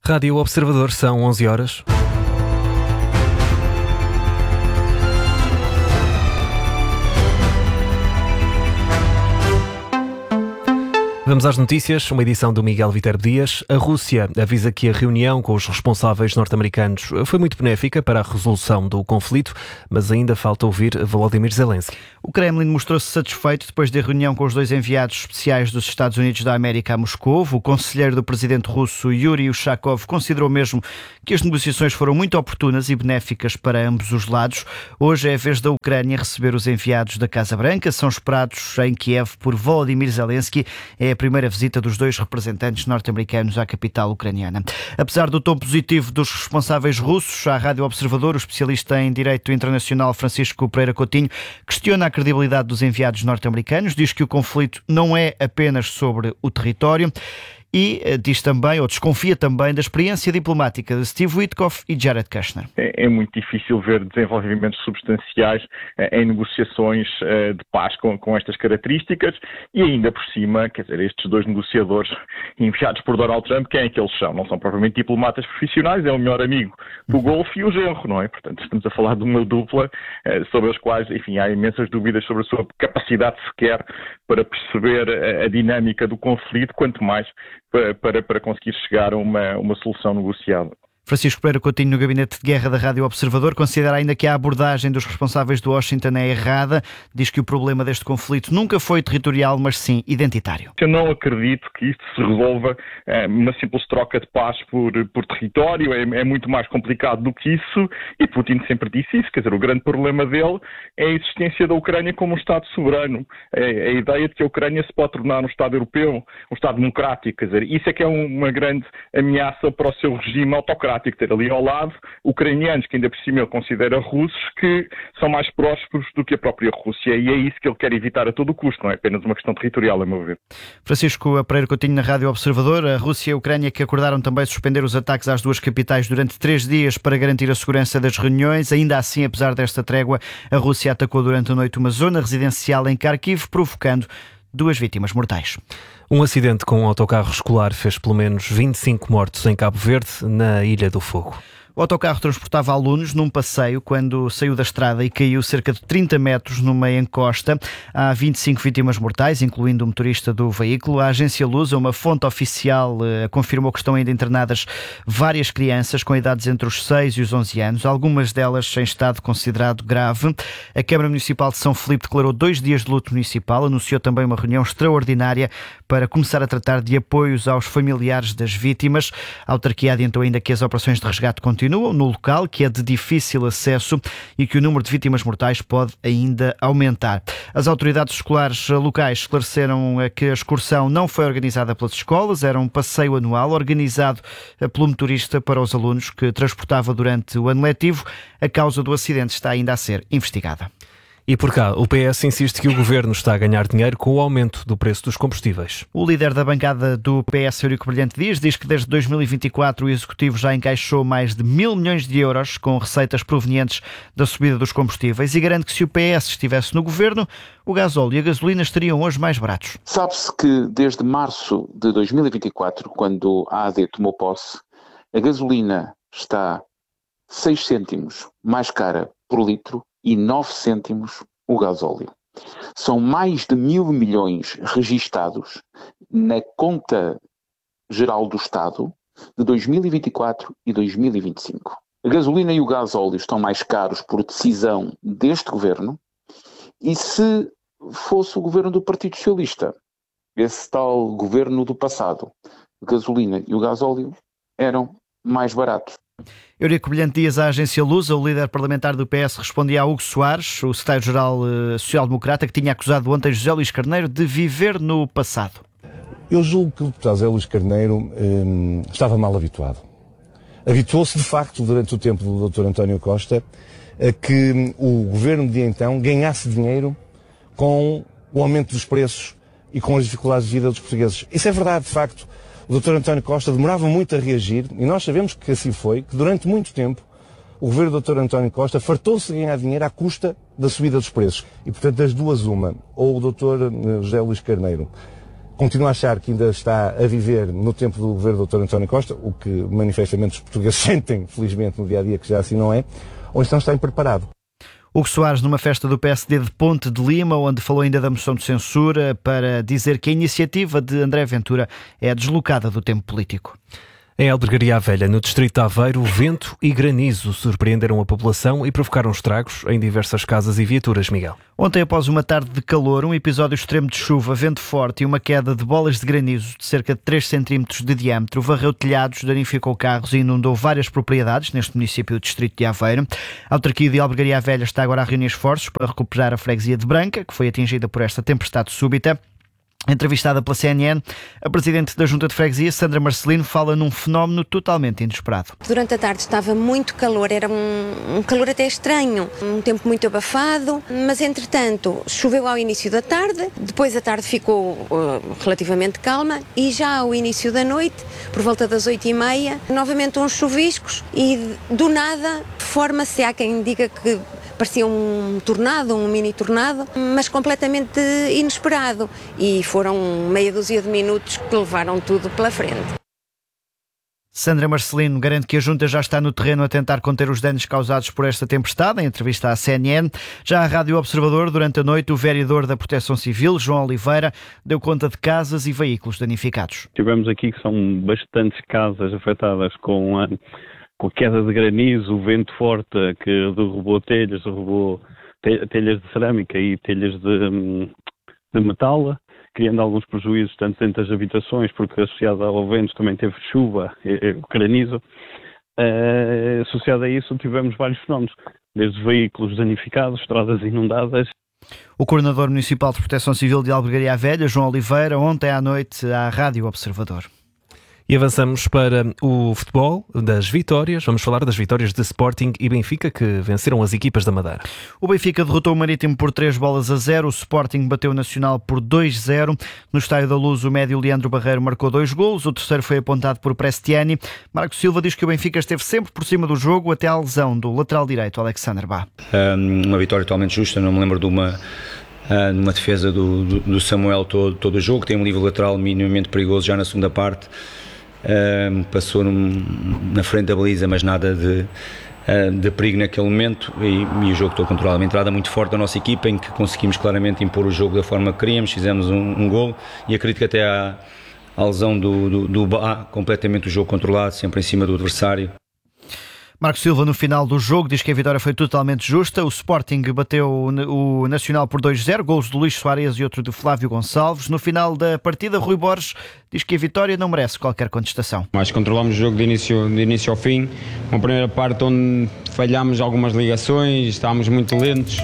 Rádio Observador, são 11 horas. Vamos às notícias, uma edição do Miguel Viterbo Dias. A Rússia avisa que a reunião com os responsáveis norte-americanos foi muito benéfica para a resolução do conflito, mas ainda falta ouvir Volodymyr Zelensky. O Kremlin mostrou-se satisfeito depois da reunião com os dois enviados especiais dos Estados Unidos da América a Moscou. O conselheiro do presidente russo, Yuri Ushakov, considerou mesmo que as negociações foram muito oportunas e benéficas para ambos os lados. Hoje é a vez da Ucrânia receber os enviados da Casa Branca. São esperados em Kiev por Volodymyr Zelensky. É a primeira visita dos dois representantes norte-americanos à capital ucraniana. Apesar do tom positivo dos responsáveis russos, à Rádio Observador, o especialista em Direito Internacional Francisco Pereira Coutinho questiona a credibilidade dos enviados norte-americanos, diz que o conflito não é apenas sobre o território e diz também, ou desconfia também, da experiência diplomática de Steve Witkoff e Jared Kushner. É muito difícil ver desenvolvimentos substanciais em negociações de paz com estas características e ainda por cima, quer dizer, estes dois negociadores enviados por Donald Trump, quem é que eles são? Não são propriamente diplomatas profissionais, é o melhor amigo do Golfo e o genro, não é? Portanto, estamos a falar de uma dupla sobre as quais, enfim, há imensas dúvidas sobre a sua capacidade sequer para perceber a dinâmica do conflito, quanto mais para conseguir chegar a uma solução negociada. Francisco Pereira Coutinho, no Gabinete de Guerra da Rádio Observador, considera ainda que a abordagem dos responsáveis de Washington é errada. Diz que o problema deste conflito nunca foi territorial, mas sim identitário. Eu não acredito que isto se resolva uma simples troca de paz por território. É muito mais complicado do que isso e Putin sempre disse isso. Quer dizer, o grande problema dele é a existência da Ucrânia como um Estado soberano. A ideia de que a Ucrânia se pode tornar um Estado europeu, um Estado democrático. Quer dizer, isso é que é uma grande ameaça para o seu regime autocrático. Ter ali ao lado ucranianos, que ainda por cima ele considera russos, que são mais prósperos do que a própria Rússia, e é isso que ele quer evitar a todo custo, não é apenas uma questão territorial, a meu ver. Francisco Pereira Coutinho, na Rádio Observador. A Rússia e a Ucrânia que acordaram também suspender os ataques às duas capitais durante 3 dias para garantir a segurança das reuniões. Ainda assim, apesar desta trégua, a Rússia atacou durante a noite uma zona residencial em Kharkiv, provocando 2 vítimas mortais. Um acidente com um autocarro escolar fez pelo menos 25 mortos em Cabo Verde, na Ilha do Fogo. O autocarro transportava alunos num passeio quando saiu da estrada e caiu cerca de 30 metros numa encosta. Há 25 vítimas mortais, incluindo o motorista do veículo. A agência Lusa, uma fonte oficial, confirmou que estão ainda internadas várias crianças com idades entre os 6 e os 11 anos, algumas delas em estado considerado grave. A Câmara Municipal de São Filipe declarou 2 dias de luto municipal, anunciou também uma reunião extraordinária para começar a tratar de apoios aos familiares das vítimas. A autarquia adiantou ainda que as operações de resgate continuam no local, que é de difícil acesso e que o número de vítimas mortais pode ainda aumentar. As autoridades escolares locais esclareceram que a excursão não foi organizada pelas escolas, era um passeio anual organizado pelo motorista para os alunos que transportava durante o ano letivo. A causa do acidente está ainda a ser investigada. E por cá, o PS insiste que o governo está a ganhar dinheiro com o aumento do preço dos combustíveis. O líder da bancada do PS, Eurico Brilhante Dias, diz que desde 2024 o Executivo já encaixou mais de 1.000 milhões de euros com receitas provenientes da subida dos combustíveis e garante que se o PS estivesse no governo, o gasóleo e a gasolina estariam hoje mais baratos. Sabe-se que desde março de 2024, quando a AD tomou posse, a gasolina está 6 cêntimos mais cara por litro e 9 cêntimos o gasóleo. São mais de 1.000 milhões registados na conta geral do Estado de 2024 e 2025. A gasolina e o gasóleo estão mais caros por decisão deste governo e se fosse o governo do Partido Socialista, esse tal governo do passado, a gasolina e o gasóleo eram mais baratos. Eurico Brilhante Dias, à agência Lusa. O líder parlamentar do PS respondia a Hugo Soares, o secretário-geral social-democrata, que tinha acusado ontem José Luís Carneiro de viver no passado. Eu julgo que o deputado José Luís Carneiro estava mal habituado. Habituou-se, de facto, durante o tempo do Dr. António Costa, a que o governo de então ganhasse dinheiro com o aumento dos preços e com as dificuldades de vida dos portugueses. Isso é verdade, de facto. O Dr. António Costa demorava muito a reagir e nós sabemos que assim foi, que durante muito tempo o governo do Dr. António Costa fartou-se de ganhar dinheiro à custa da subida dos preços. E, portanto, das duas uma, ou o Dr. José Luís Carneiro Continua a achar que ainda está a viver no tempo do governo do Dr. António Costa, o que manifestamente os portugueses sentem, felizmente, no dia-a-dia, que já assim não é, ou então está impreparado. Hugo Soares, numa festa do PSD de Ponte de Lima, onde falou ainda da moção de censura, para dizer que a iniciativa de André Ventura é deslocada do tempo político. Em Albergaria Velha, no distrito de Aveiro, vento e granizo surpreenderam a população e provocaram estragos em diversas casas e viaturas, Miguel. Ontem, após uma tarde de calor, um episódio extremo de chuva, vento forte e uma queda de bolas de granizo de cerca de 3 cm de diâmetro varreu telhados, danificou carros e inundou várias propriedades neste município do distrito de Aveiro. A autarquia de Albergaria Velha está agora a reunir esforços para recuperar a freguesia de Branca, que foi atingida por esta tempestade súbita. Entrevistada pela CNN, a presidente da Junta de Freguesia, Sandra Marcelino, fala num fenómeno totalmente inesperado. Durante a tarde estava muito calor, era um calor até estranho, um tempo muito abafado, mas entretanto choveu ao início da tarde, depois a tarde ficou relativamente calma e já ao início da noite, por volta das 8h30, novamente uns chuviscos e do nada forma-se, há quem diga que parecia um tornado, um mini tornado, mas completamente inesperado. E foram meia dúzia de minutos que levaram tudo pela frente. Sandra Marcelino garante que a Junta já está no terreno a tentar conter os danos causados por esta tempestade, em entrevista à CNN. Já à Rádio Observador, durante a noite, o vereador da Proteção Civil, João Oliveira, deu conta de casas e veículos danificados. Tivemos aqui que são bastantes casas afetadas com a queda de granizo, o vento forte que derrubou telhas de cerâmica e telhas de metal, criando alguns prejuízos tanto dentro das habitações, porque associado ao vento também teve chuva, granizo. Associado a isso tivemos vários fenómenos, desde veículos danificados, estradas inundadas. O coordenador municipal de Proteção Civil de Albergaria Velha, João Oliveira, ontem à noite à Rádio Observador. E avançamos para o futebol das vitórias. Vamos falar das vitórias de Sporting e Benfica, que venceram as equipas da Madeira. O Benfica derrotou o Marítimo por 3-0. O Sporting bateu o Nacional por 2-0. No Estádio da Luz, o médio Leandro Barreiro marcou 2 golos. O terceiro foi apontado por Prestiani. Marco Silva diz que o Benfica esteve sempre por cima do jogo até à lesão do lateral direito, Alexander Bá. Uma vitória totalmente justa. Não me lembro de uma defesa do Samuel todo o jogo. Tem um livre lateral minimamente perigoso já na segunda parte. Passou na frente da baliza, mas nada de perigo naquele momento e o jogo todo controlado. Uma entrada muito forte da nossa equipa, em que conseguimos claramente impor o jogo da forma que queríamos, fizemos um golo e acredito que até à lesão do Bá, completamente o jogo controlado, sempre em cima do adversário. Marco Silva, no final do jogo, diz que a vitória foi totalmente justa. O Sporting bateu o Nacional por 2-0, golos de Luís Soares e outro de Flávio Gonçalves. No final da partida, Rui Borges diz que a vitória não merece qualquer contestação. Mas controlámos o jogo de início ao fim. Uma primeira parte onde falhámos algumas ligações, estávamos muito lentos.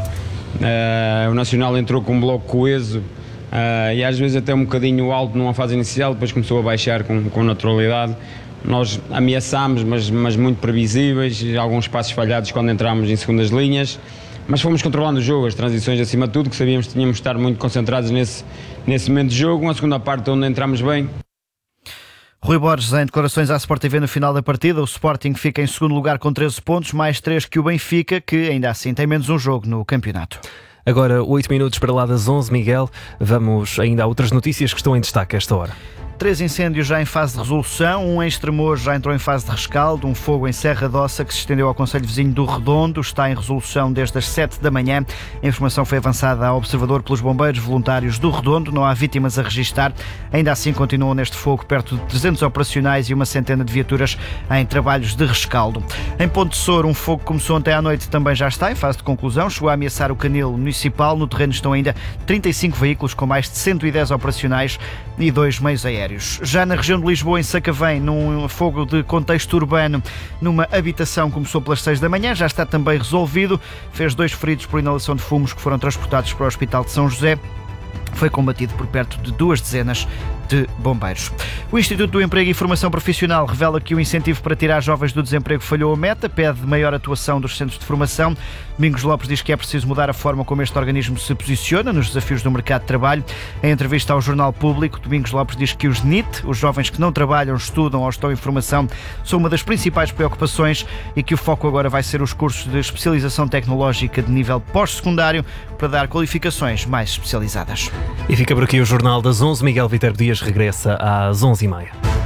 O Nacional entrou com um bloco coeso e às vezes até um bocadinho alto numa fase inicial, depois começou a baixar com naturalidade. Nós ameaçámos, mas muito previsíveis, alguns passos falhados quando entramos em segundas linhas, mas fomos controlando o jogo, as transições acima de tudo, que sabíamos que tínhamos de estar muito concentrados nesse momento de jogo. Uma segunda parte onde entramos bem. Rui Borges, em declarações à Sport TV no final da partida, o Sporting fica em segundo lugar com 13 pontos, mais 3 que o Benfica, que ainda assim tem menos um jogo no campeonato. Agora 8 minutos para lá das 11, Miguel. Vamos ainda a outras notícias que estão em destaque a esta hora. 3 incêndios já em fase de resolução, um em Estremoz já entrou em fase de rescaldo, um fogo em Serra d'Ossa que se estendeu ao concelho vizinho do Redondo, está em resolução desde as 7 da manhã. A informação foi avançada ao Observador pelos bombeiros voluntários do Redondo, não há vítimas a registar. Ainda assim continuam neste fogo perto de 300 operacionais e uma centena de viaturas em trabalhos de rescaldo. Em Ponte de Sor, um fogo que começou ontem à noite também já está em fase de conclusão, chegou a ameaçar o canil municipal. No terreno estão ainda 35 veículos com mais de 110 operacionais e 2 meios aéreos. Já na região de Lisboa, em Sacavém, num fogo de contexto urbano, numa habitação, começou pelas 6 da manhã, já está também resolvido. Fez 2 feridos por inalação de fumos que foram transportados para o Hospital de São José. Foi combatido por perto de 2 dezenas de bombeiros. O Instituto do Emprego e Formação Profissional revela que o incentivo para tirar jovens do desemprego falhou a meta, pede maior atuação dos centros de formação. Domingos Lopes diz que é preciso mudar a forma como este organismo se posiciona nos desafios do mercado de trabalho. Em entrevista ao Jornal Público, Domingos Lopes diz que os NEET, os jovens que não trabalham, estudam ou estão em formação, são uma das principais preocupações e que o foco agora vai ser os cursos de especialização tecnológica de nível pós-secundário para dar qualificações mais especializadas. E fica por aqui o Jornal das 11. Miguel Viterbo Dias regressa às 11h30.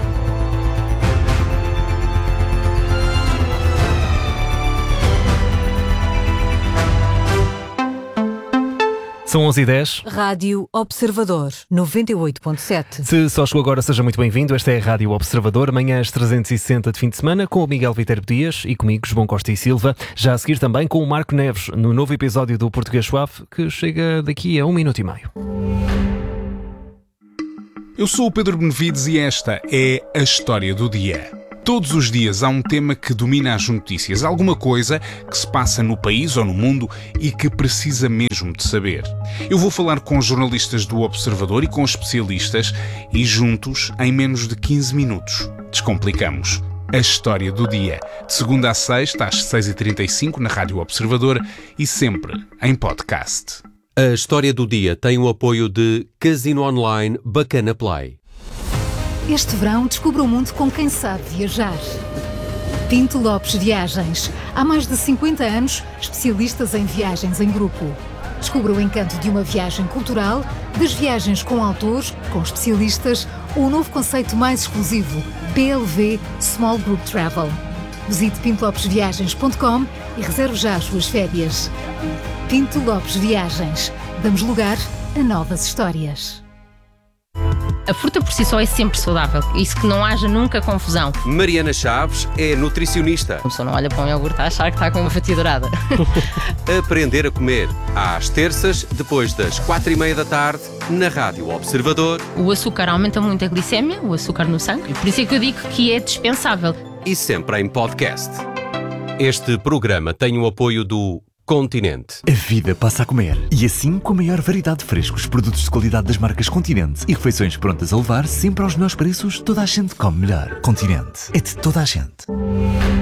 São 11h10. Rádio Observador, 98.7. Se só chegou agora, seja muito bem-vindo. Esta é a Rádio Observador, manhãs 360 de fim de semana, com o Miguel Viterbo Dias e comigo, João Costa e Silva. Já a seguir também com o Marco Neves, no novo episódio do Português Suave, que chega daqui a 1 minuto e meio. Eu sou o Pedro Benevides e esta é a História do Dia. Todos os dias há um tema que domina as notícias, alguma coisa que se passa no país ou no mundo e que precisa mesmo de saber. Eu vou falar com jornalistas do Observador e com especialistas e juntos, em menos de 15 minutos, descomplicamos a História do Dia. De segunda a sexta, às 6h35 na Rádio Observador e sempre em podcast. A História do Dia tem o apoio de Casino Online Bacana Play. Este verão descubra o mundo com quem sabe viajar. Pinto Lopes Viagens. Há mais de 50 anos, especialistas em viagens em grupo. Descubra o encanto de uma viagem cultural, das viagens com autores, com especialistas, ou o novo conceito mais exclusivo, PLV Small Group Travel. Visite pintolopesviagens.com e reserve já as suas férias. Pinto Lopes Viagens. Damos lugar a novas histórias. A fruta por si só é sempre saudável, isso que não haja nunca confusão. Mariana Chaves é nutricionista. A pessoa não olha para um iogurte a achar que está com uma fatia dourada. Aprender a comer, às terças, depois das 4h30 da tarde, na Rádio Observador. O açúcar aumenta muito a glicémia, o açúcar no sangue, por isso é que eu digo que é dispensável. E sempre em podcast. Este programa tem o apoio do Continente. A vida passa a comer. E assim, com a maior variedade de frescos, produtos de qualidade das marcas Continente e refeições prontas a levar, sempre aos melhores preços, toda a gente come melhor. Continente. É de toda a gente.